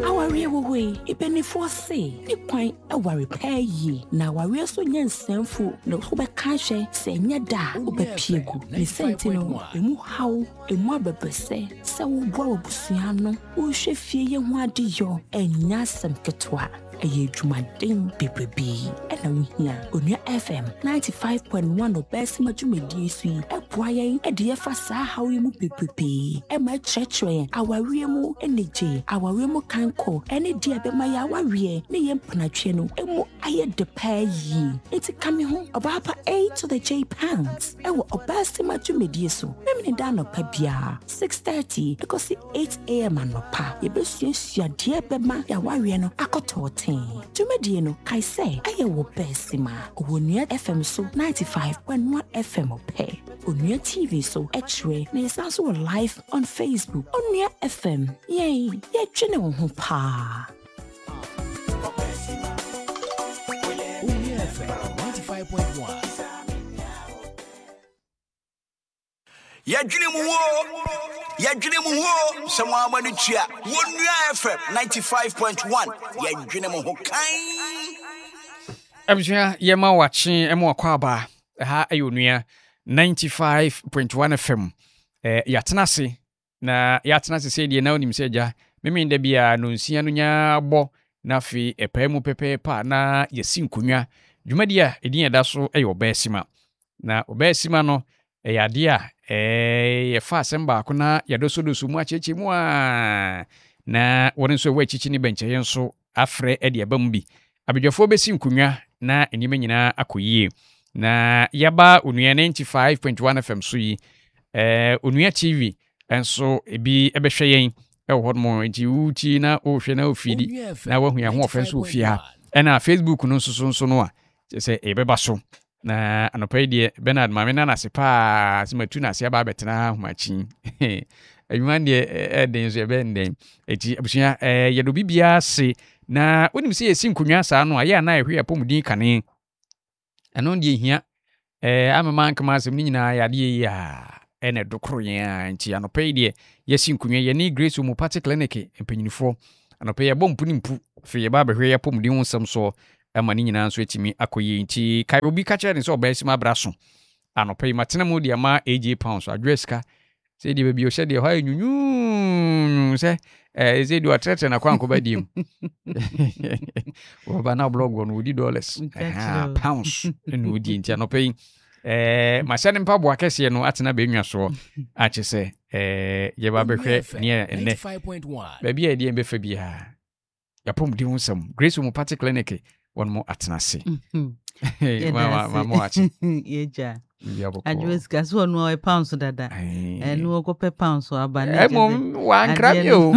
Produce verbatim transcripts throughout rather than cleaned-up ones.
Awareɛ wɔ hɔ yi, ebenifo se, ne kwan ɛwɔ repair yi. Na awareɛ so nyɛ nsɛmfo na wobɛka hwɛ sɛ nyɛ da wobɛpie gu. Ne sɛnti no, emu haw, emu abɛbɛsɛ, sɛ woboa wabusua no, wohwɛ fie yɛ ho adeyɔ, ɛnya asɛm ketewa. Ɛyɛ dwumaden bebrebe ɛna wohia. Onua F M ninety-five point one ɔbɛsima dwumadie so yi ɛboa yɛn ɛde yɛfa saa haw yi mu bebrebe ɛma ɛkyerɛkyerɛ yɛn awareɛ mu ɛnigye, awareɛ mu kankɔ ɛne deɛ ɛbɛma yɛ awareɛ ne yɛn mpanatwɛ no ɛmu ayɛ de pɛɛ yie. Enti ka me ho ɔbaapa A to the J pounds ɛwɔ ɔbɛsima dwumadie so. Memene da anɔpa biara six thirty ɛkɔsi eight a m anɔpa yɛbɛsuasua deɛ ɛbɛma yɛ awareɛ no akɔtɔɔte. Dwumadie no kae sɛ ɛyɛ wɔ bɛsima ɔwɔ Onua F M so ninety-five point one F M ɔpɛ. Onua T V so ɛkyerɛ na yɛsan so wɔ live on Facebook. Onua F M yɛn yɛdwene wo ho paa. Onua F M ninety-five point one. Yadwene mu wo Yadwene mu wo Samwa manu tua Onua F M ninety-five point one. Yadwene mu ho kan. Abusua yema wachi emu akwaba ha ayo Onua ninety-five point one F M. Eh yatenase na yatenase se die na onim se agya meme nda bia no nsia no nya bo na fi epa mu pepepa na yesi nkonwa dwumadi a edin eda so eyo obesima na obesima no eyade a eh ye fa asemba akona yadosodoso mu acheche mu a na woni nso ewa chichi ni benche yenso afre ede abam bi abedwafo besi nkonwa na enima nyina akoyie na yaba Onua ninety-five point one F M so yi eh Onua T V enso ebi ebehwe yen ewo hodmo nti uti na ohwe na ofidi na wahu ya ho ofenso ofia ena Facebook no nso nso no a se ebeba so na anopa die Bernard mame na nasepa simatu na se aba betena homachi adwuma de eden so ebe nden eti abusua eh yedo bibia se na onim se yesi nkonwa saa no aye na ehwe apomudin kane eno de hia eh amama nkama asem ni nyina yade ya ene dokro yen nti anopa die yesi nkonwa ye ni Grace mu party clinic empanyinifo anopa ye bom punimpu fe ye ba behwe ya pomudin ho nsem so ama ni nyina nso etimi akoyi nti kai obi ka kire ne so obasima braso anopa yi matena mu de ama A J pounds adreska se de baby o se de ho anyunyu se eh ze do atrete na kwanko badim wo ba na blog on wodi dollars ah pounds no wodi nti anopa yi eh masane mpa bo akese no atena be nwa so a che se eh ye ba behwe ne ene baby e de embefa bia ya pomdi hunsam Grace mu party clinic one more atenase mama mama achi yeja adwes gas one more pounds dada eh no go pe pounds so abane eh mom wan krab yo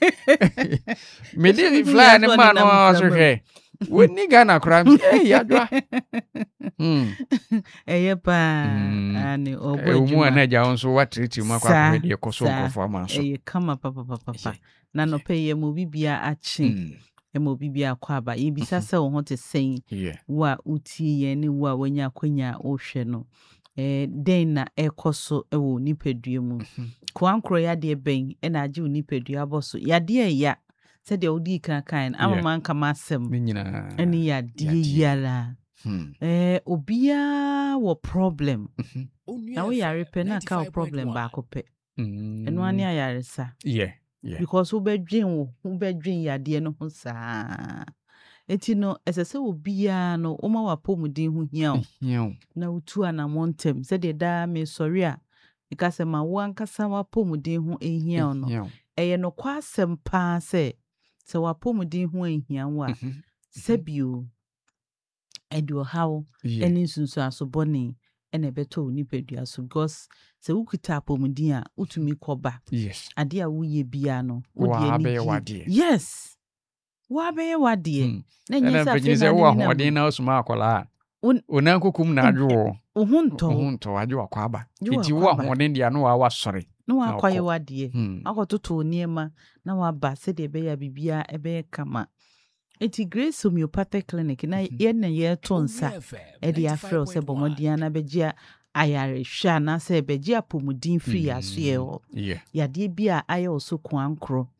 me di fly ne man no so hwe woni Ghana krab eh yadwa hmm eh pa ani obo e mu na ja onso watriti mu akwa de koso nkofo ama so eh kama papa papa na no pe ye mu bibia achi emo bibia kwaba yebisa se wo ho te sen wa uti ye ne wa wanya kwanya ohwe no eh den na ekoso ewo nipadua mu kwankro ya de ben e na age nipadua boso ya de ya se de odi kan kan amama nka masem nyina eni ya de yala eh obia wo problem na wo yare pe na ka problem ba ko pe eno ani ayaresa yeah yeah because ubedwin wo ubedwin yade no ho saa eti no esese obia no oma wapomudin ho hia o na utu ana montem se de da me sori a ikase ma wo ankasa wapomudin ho ehia no eye no kwasem pa se se wapomudin ho ehia wa sebio edo hawo eni sunsu asoboni ene beto nipadua so because se ukuta apomudin a utumi koba yes ade a wuye bia no wa be wade yes wa be wade na nyesa fe na wo hodin na osuma akola onan kokum na adwo ohunto ohunto adwo akwaba enti wo hodin dia no wa wasore no wa kwaye wade akototo niema na wa ba se de be ya bibia ebe kama eti Grace Homeopathic Clinic na ye na ye tonsa e de afro se bomodian na begia ayare hwa na se begia pomudin free aso ye ho ya de bia aye oso kwankro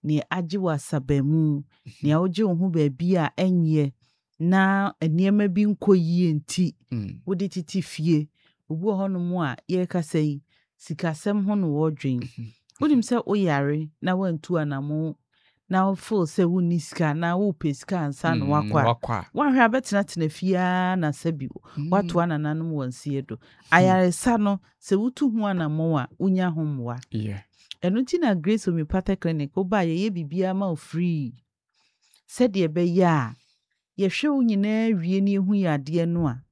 ne agye wasabamu ne awogye wo ho baabi a enye na nneɛma bi nkɔ yie nti wode titi fie obi ho no mu a ye kasa yi sikasɛm ho no wodwen wonim sɛ oyare na wantu anamo na wo feel sɛ wo ni sika na wo pesika ansa no wakwa wahwe abetena tena fia na sabi watu anananom wansie do ayaresa no sɛ wutu ho anamo a unya ho mwa yeah eno ti na Grace Homeopathic Clinic oba ye ye bibia ma free sɛ de be ya ye hwe wo nyina wie ne hu ya de no a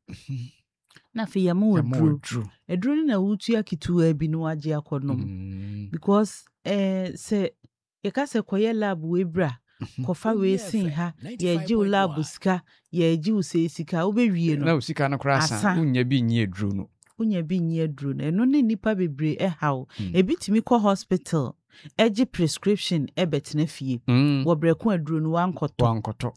na fe ya ma wodru edru na wutu akitu abi no agye akonom because eh sɛ ye ka sɛ koye lab we bra kofa we sin ha ye gye lab sika ye gye se sika wo be wie no na sika no kra san unya bi nyi edru no unya bi nyi edru no eno ne nipa bebre e hawo ebitimi ko hospital egye prescription e betena fie wo breko edru no wankoto wankoto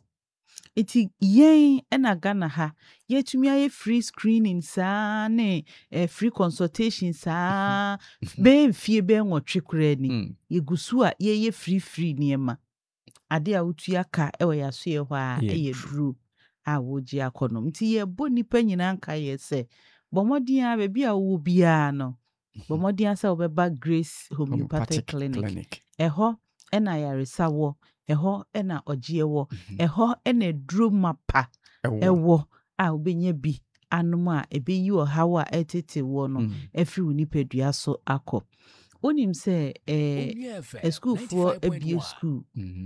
iti yen ena Ghana ha yetumi aye free screening saa ne eh, free consultation saa be fie be nwotwe kura ni yegusu a ye ye free free niema ade a wotu aka e wo yaso ye ho a e ye duru a woji akonom nti ye bo nipa nyina nka ye se bomodin a be bia wo bia no bomodin asa obeba Grace Homeopathic Clinic, Clinic. Eho ena yaresa wo eho ena ogye wo eho ena duru mapa ewo a obenye bi anom a ebeyi ohawo a etete wo no efri unipadua so akọ onim se eh a school for abuse school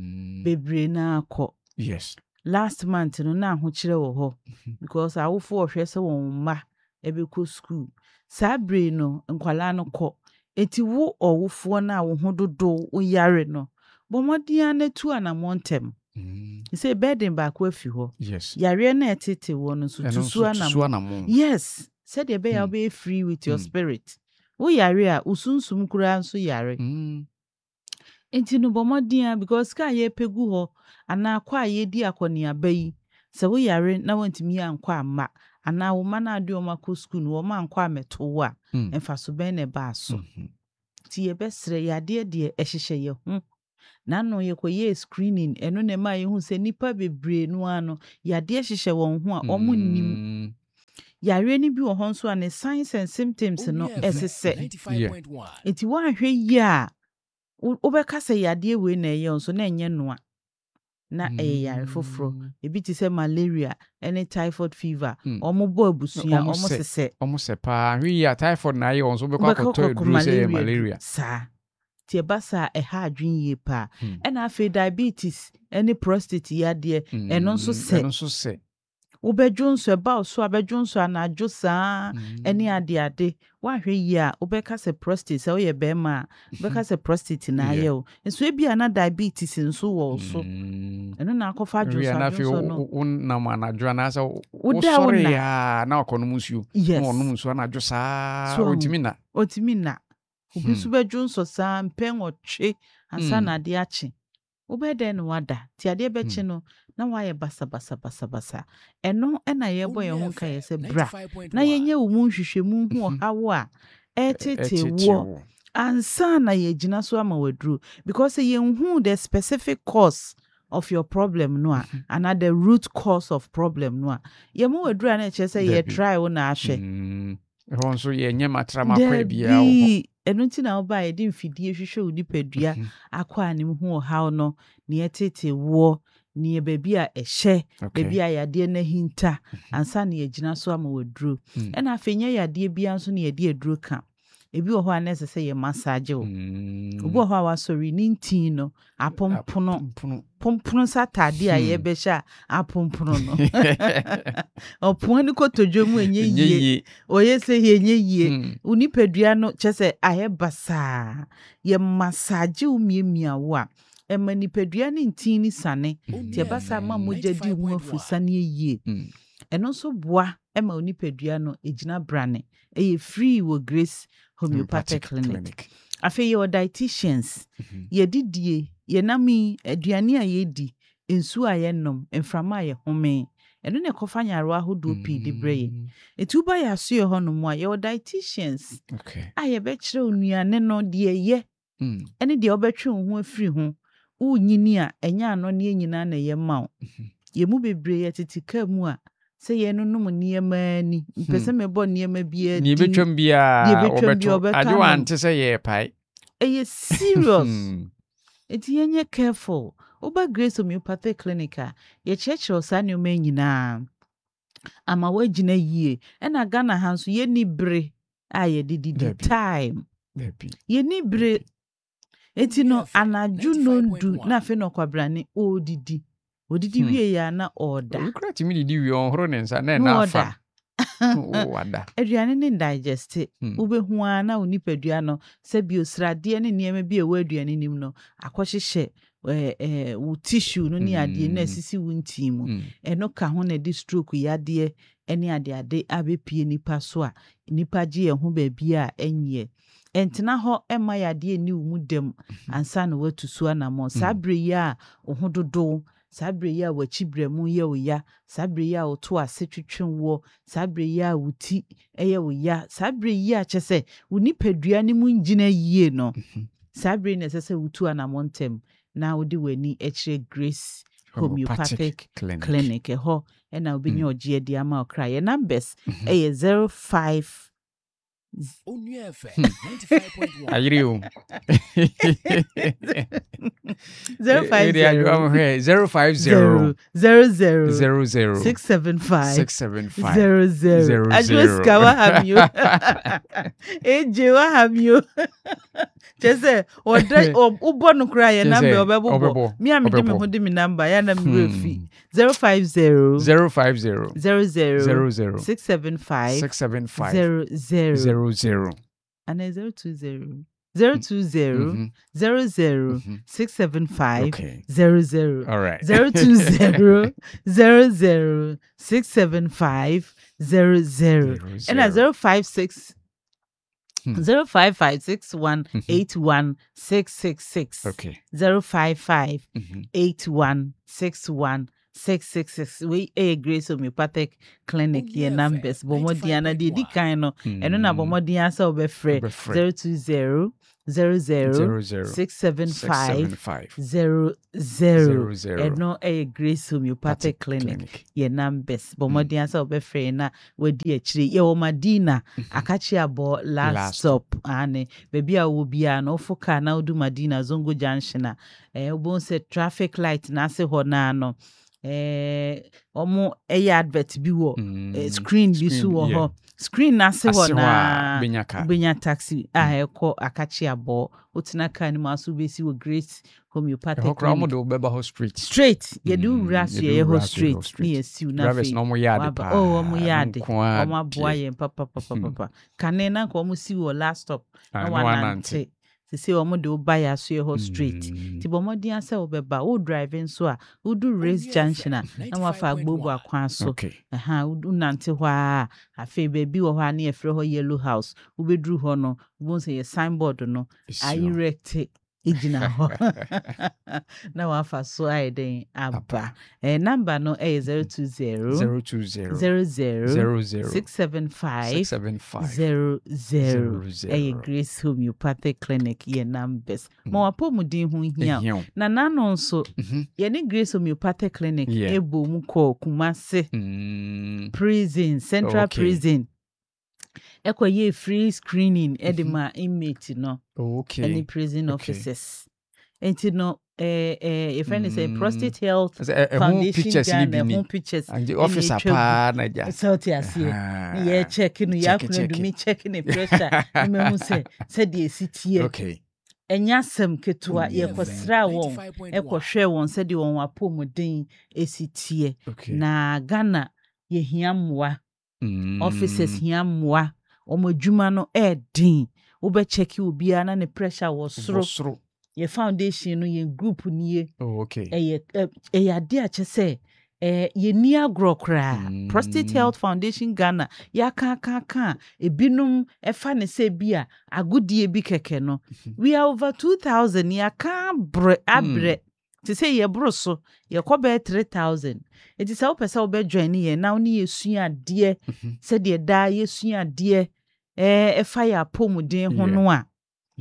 bebre na akọ yes last month no na ho kire wo ho because awofo ohwe se won ma ebeko school sabre no nkwala no kọ eti wo owofo na wo ho dodo wo yare no bomodia na tu anamontem mm. say burden back afi ho yes yare na etete wo no so tusu anamon yes said e be ya be free with your mm. spirit wo yare a usunsum kura nso yare mm. enti no bomodia because ka ye pegu ho ana akwa ye di akoni abai se wo yare na wantimi ankwa amma ana wo mana ade o mako school wo ma ankwa meto wa mm. emfa so ben ne ba so mm-hmm. ti ye besre yade de ehyehye ye ho na no ye koye screening eno ne ma ye hu se nipa bebre no ano yade ehyehye won ho a omo nim yare ni bi wo ho nso a ne signs and symptoms no esese enti wa hwe yi a obeka se yade we na ye nso na enye no a na e yare foforo ebi ti se malaria any typhoid fever omo bo abusua omo sese omo se pa hwe yi a typhoid na ye nso beka koto edru se malaria sa tie basa e ha adwen ye pa ena afi diabetes any prostate yade eno nso se eno nso se obedwonso eba oso abedwonso anajo saa eni ade ade wa hwe yi a obeka se prostate se oye be ma obeka se prostate na ye o enso ebi ana diabetes nso wo so eno na akofa adwonso adwonso no na ma anajo ana se o sorry ya na okono musuo no no musuo anajo saa otimi na otimi na obi so bedwonso saa mpen otwe ansa na ade ache obeden wada ti ade beche no na waye basa basa basa basa eno ena ye boy ho nka ye se bra na yenye wo mu hwehwemu hu hawo a etete wo ansa na ye gina so ama wadru because ye hu the specific cause of your problem no a another root cause of problem no a ye mo wadru ana che se ye try wo na ahwe ho nso ye nyema trama kwa bia wo eno nti na oba ye di mfidie hwehwe odipadua akwa anim hu hawo no ne etete wo ni baby a ehye baby a yade na hinta ansa na yegina so ama wadru e na afenya yade bia nso na yade adru ka ebi wo ho anese se ye massage wo obi wo ho awasori ni ntin no apompono pompono satade a ye be sha apompono no opon ni kotodwom enye yie oye se ye enye yie unipadua no chese aye basa ye massage umiemia wo a ema nipadua ne ntin ni sane tie basa ma moja di hu afusane yie eno so boa ema onipadua no ejina brane eye free wo Grace Homeopathic Clinic afi ye dietitians ye didie ye nami aduane a ye di ensu a ye nom emframa ye home eno ne kofanya aro ahodo pi de breye etuba ya so ye hono mo a ye dietitians okay a ye be kire onuane no de ye ene de obetwe ho afiri ho unyini a enya ano ne nyina na ye ma wo ye mu bebre ye titika mu a se ye no nom niema ni mpese me bo niema bia ni betwam bia obeto ade wante se ye pai eye serious eti yenye careful oba Grace Homeopathic Clinic a ye chechiro sa ne o ma nyina ama wagina yie ena Ghana hanso ye ni bre a ye didi time ye ni bre eti no anaju no ndu na fe no kwabrane odidi odidi wie ya na order ukra timi didi wie onhoro ne nsa na na afa o wada aduane ne digest ubehu ana onipadua no se biosrade ne niema bi e wa aduane nim no akohyehyɛ eh eh wo tissue no ni ade na asisi wo ntimu eno ka ho na di stroke yade ene ade ade abepie nipa so a nipa gye ho ba bia enye entena ho ema yade ni wo mu dem ansa na watu so anamo sabre ya ho dodo sabre ya wachibre mu ye oya sabre ya oto ase twetwen wo sabre ya wuti eye oya sabre ya kyese wo nipadua ni mu ngina yie no sabre na sese wutu anamontem na odi wani echire Grace Homeopathic Clinic, Clinic. E ho e na obi ogie di ama okra ye numbers e ye zero five Only F M ninety-five point one. Ayrio zero five zero zero five zero zero zero zero zero six seven five six seven five zero zero. I just go have you. Eh, Jewa have you. Just say or ubo no cry your number obebo. Me am me ho de me number ya na me refi. zero five zero zero five zero zero zero zero zero six seven five six seven five zero zero zero zero and then zero two zero zero two zero zero zero six seven five zero zero. All right. Zero two zero zero zero six seven five zero zero and at zero five six zero five five six one eight one six six six. Okay. Zero five five eight one six one six six six. We a Grace Homeopathic Clinic ye numbers. Bomodiana di di kind eno na bomodiana sa obefre zero two zero zero zero six seven five zero zero eno a Grace Homeopathic Clinic ye numbers. Bomodiana sa obefre na wedi achire ye o Madina akachi abo last stop ane baby a wo bia na ofoka na odu Madina Zongo Junction eh obon se traffic light na se ho na no eh omo e advert bi wo eh, screen bi so wo ho screen na se ho na benya taxi a ekọ akachi abo otina kan ma so be si wo Grace Homeopathic Clinic ho do beba ho street straight ye do ras ye ho street ni esiu na fe no mo yard pa oh omo yard omo aboa ye papa papa papa kanena ko omo si wo last stop na wanante se se omo de oba ya so ye ho street ti bomodi ase obeba wo driving so a wo do Race Junction na wafa agbobu akwan so aha wo do nante ho a afi baby wo ho na e fre ho Yellow House wo bedru ho no wo say ye signboard no direct ejina ho na wafa so ai den aba eh number no eh zero two zero zero two zero zero zero zero zero six seven five zero zero eh Grace Homeopathic Clinic ye numbers ma wapo mudin ho hia na nano nso ye ne Grace Homeopathic Clinic ebo mu ko Kumase prison Central Prison Eko ye free screening edema inmate no. Okay. Any prison officers. Enti no eh eh your friend is a prostate health foundation Ghana home pictures and the officer pa na ja. So ti asie. Ye check no ya kuna do me check the pressure. Me hu say say the sitie. Okay. Enya sem ketua ye kwasra won ekohwe won say the won apomuden esitie. Na Ghana ye hiamwa. Officers hiamwa. Omo dwuma no e din wo be check obi ana ne pressure was sro ye foundation no ye group nie oh okay e e ya de a chese eh ye ni agro kra prostate health foundation Ghana ya ka ka ka ebinum e fa ne se bia agodie bi keke no we are over two thousand ya ka bre abre to say ye broso ye ko be three thousand it is how person be join ye now ni ye sua de se de da ye sua de eh e fa ya pomuden ho no a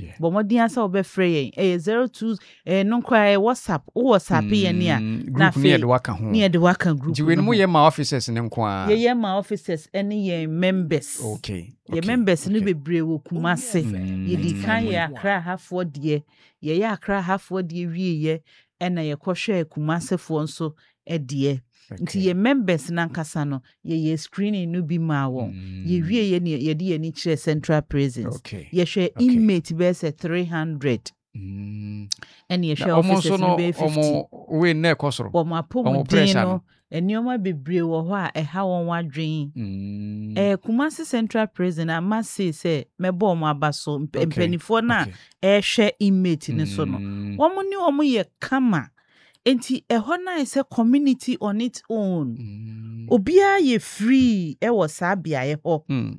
Yeah. But more than so be free eh zero two eh no cry WhatsApp o WhatsApp ye ne a group near the waka ho. Near the waka group. Di we no ye ma officers ne nko a. Ye ye ma officers ene ye members. Okay. Ye members no bebre wo Kumase. Ye di kan ye Accra hafo de ye ye Accra hafo de wie ye ena ye kwohwe Kumase fo nso e de. Nti ye members nankasa no ye ye screening no bi ma won ye wie ye ne ye de ye ni kire Central Prisons okay. ye hwe inmate be say three hundred mm. And ye hwe officers no be fifty omo we na ekosoro omo apom din no enioma bebre wo ho a eha won wadwen mm. eh Kumasi Central Prison ama say say mebo omo abaso mpanifo na eh hwe inmate ni so no omo ni omo ye kama. Enti eho na ise community on its own. Mm. Obia ye free e wo sabia ye ho. Mm.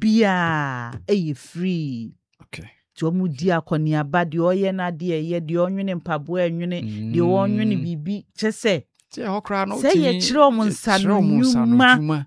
Obia e ye free. Okay. Ti omu di akoni aba di oye na de ye di onwene mpabo anwene di onwene bibi chese. Ti ho kra no ti. Se ye kire omu nsanu nyuma.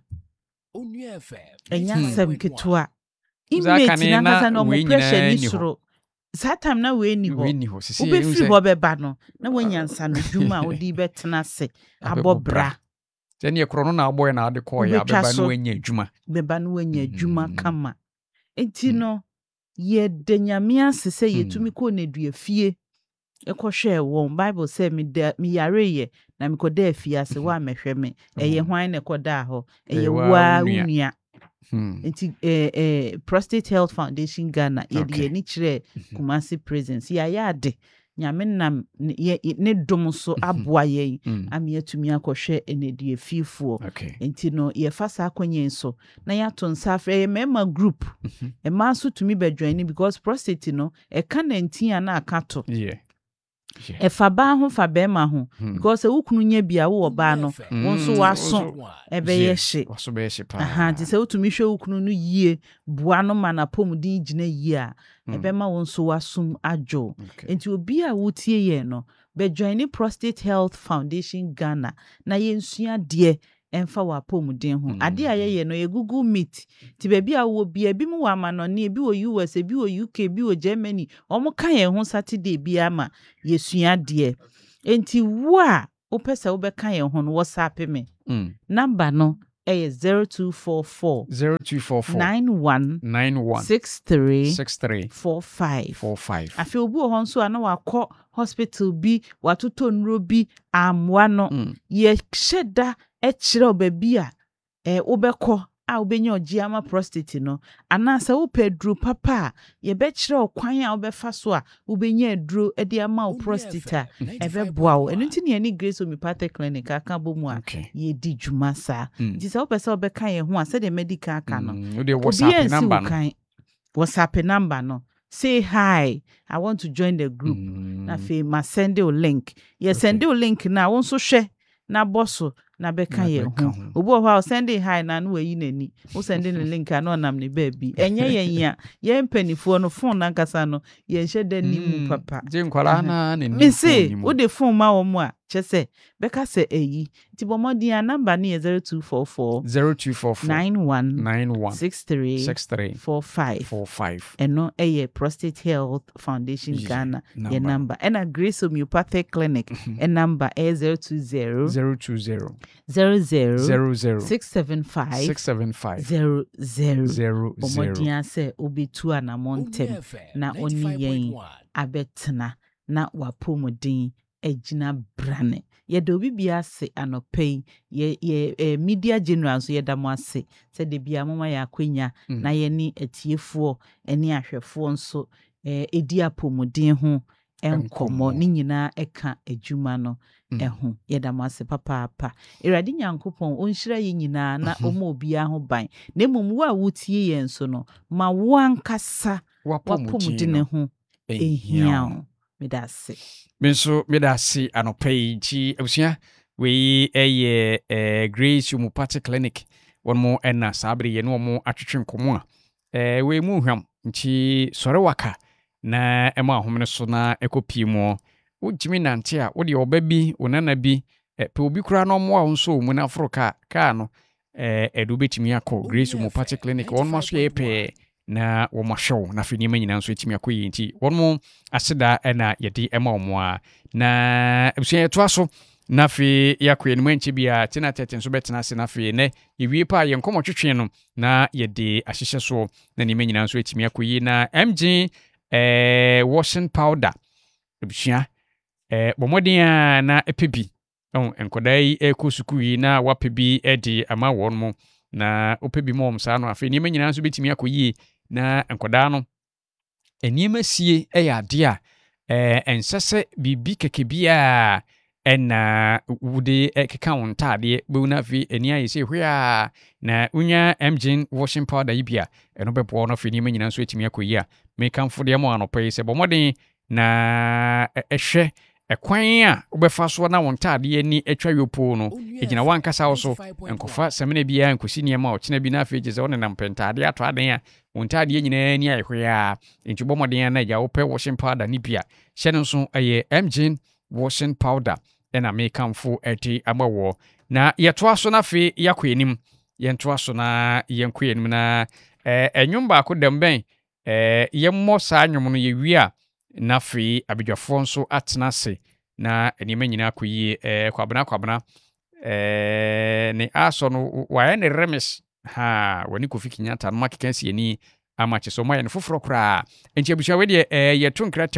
Onu F M. Enya sem ketwa. Inmate na kasa no mo pressure ni soro. That time na we ni ho. Obe free ho beba no. Na wanyansa no dwuma odi betena se abobra. Then ye krono na aboy na ade call ya beba no wanya dwuma. Beba no wanya dwuma kama. Enti no ye denyame asese yetumi ko na dua fie. Ekohwe won Bible say me me yare ye na me koda afie ase wa mehwe me. Eye hwan na koda ho. Eye wa unua. Hmm. Inti eh, eh, Prostate Health Foundation Ghana ye okay. Ye ni kire Kumasi Prisons ya yade nyame nam ye ne dom so aboa ye ami atumi akohwe enedie fifo enti no ye fasa akonye so na ya to nsa afre ye mema group e ma so tumi bedwan ni because prostate no e ka na ntia na akato yeah. Yeah. E fa ba ho fa be ma ho hmm. Because e wukunu nya bia wo ba no won so waso e be ye hye waso be hye pa aha ti se wutumi hwe wukunu no yie bua no ma na pom din gina yie a e be ma won so wasum adwo enti obi a wutie ye no be join Prostate Health Foundation Ghana na ye nsua de emfa wa pom din ho ade a ye no ye Google Meet ti be bia wo bia bi mu wa ma no ne bi wo U S bi wo U K bi wo Germany omo kan ye ho Saturday bia ma ye sua de enti wo a wo pese wo be kan ye ho no WhatsApp me mm. Number no e zero two four four zero two four four nine one nine one six three six three four five four five afi obu ho nso ana wakọ hospital bi watoto nro bi amwa no mm. Ye hyeda e kire obabi a eh wobekọ a wobenya ogiama prostate no anasa wo pedro papa ye be kire okwan a wobefa so a wobenya aduro e de ama wo prostate e be boa wo eno ntini ani Grace Omipathe Clinic aka bomu a ye di dwuma sa nti se wo pese obeka ye ho a se de medical aka no wo de WhatsApp number no WhatsApp number no say hi, I want to join the group mm. Na fe ma send you link ye okay. Send you link na won so hwe na bosso na beka ye ho obo ho send hi na no yi nani wo send the link na nam ne baby enye yen ya ye mpanifo no phone na nkasa no ye hye da ni mu papa je nkwala na ne ni se wo de phone ma wo mu a chese beka se eyi ti bomodi a number ni zero two four four zero two four four nine one nine one six three six three four five four five eno eye Prostate Health Foundation yeah. Ghana number. Ye number ena Grace Omipathe Clinic e number e zero two zero zero two zero zero zero zero zero six seven five six seven five zero zero zero omodia se obetu ana montem na oni yen abetena na wapomodin ejina brane ye do bibia se anopai ye ye eh, media general so ye damo ase se de bia mama ya kwenya mm. Na ye ni etiefuo eni ahwefo nso eh, edi apomodin ho enkomo ni nyina eka adwuma no mm. Eho ye damo ase papa papa Erade Nyankopon onhyira ye nyina na omo obia ho ban na mmom wo a wotie ye nso no ma wo ankasa wapomodin ho ehia medase Benso medase anopai chi abusia we eye eh, Grace Omipathe Clinic won mo enna sabre ye no mo atwetwe nkomo a eh we mu hwam nchi sore waka na ema ahomne so na ekopie mu wo jimi nante a wo de oba bi onana bi eh, pe obi kura no mo a nso mu na Africa ka no eh edu betimi akọ Grace Omipathe Clinic won mo so ye pe na wɔn ahwɛw na afei nneɛma nyinaa nso etimi akɔ yie nti wɔn mo aseda ɛna yɛde ɛma wɔn a na ebusua yɛtoa so na afei yɛakɔ yɛn mu nkyɛ bi a tena tɛtɛ nso bɛtena ase na afei nɛ yɛwie pa yɛn nkɔmɔ twetwe no na yɛde ahyehyɛ so na nneɛma nyinaa nso etimi akɔ yie na M G eh, washing powder ebusua eh, bɔmmɔden a na ɛpɛ bi ɔn nkɔdaa yi ɛkɔ sukuu yi na wapɛ bi ɛde ama wɔn mo na wopɛ bi ma wɔn saa no afei nneɛma nyinaa nso betumi akɔ yie na nkɔdaa no nneɛma sie ɛyɛ adeɛ a eh, ɛnsɛ sɛ biribi kɛkɛ bi a ɛna wode ɛkeka wo ntaadeɛ bɛwu no afei ani ayɛ sɛ hwɛ a na wonya M G washing powder yi bi a ɛno bɛboa no afei nneɛma nyinaa nso atumi akɔ yie a mekamfo deɛ ma anɔpɛ yi sɛ bɔ mmɔden na ɛhwɛ ɛkwan a wobɛfa so na wo ntaadeɛ ni atwa yopo no ɛgyina wankasa wo so nkɔfa sɛmina biara nkɔsi nneɛma a ɔkyena bi na afei gye sɛ wone nam pɛntaadeɛ atɔ aden a wo ntaadeɛ nyinaa ni ayɛ hwɛ a nti bɔ mmɔden a na agya wopɛ washing powder ni bi a hyɛ no nso ɛyɛ M G washing powder ɛna mekamfo ɛde ama wɔ na yɛtoa so na afei yɛakɔ anim yɛntoa so na yɛnkɔ anim na ɛnwom baako dɛm bɛn yɛmmɔ saa nnwom no yɛwie a na afei abadwafoɔ nso atena ase na nneɛma nyinaa akɔ yie kwabena kwabena ne asɔ no wayɛ ne remes ha wani Kofi Kenyatta no makeka si ani ama kyɛ sɛ ɔmayɛ no foforɔ koraa nti abusua wei deɛ yɛto nkra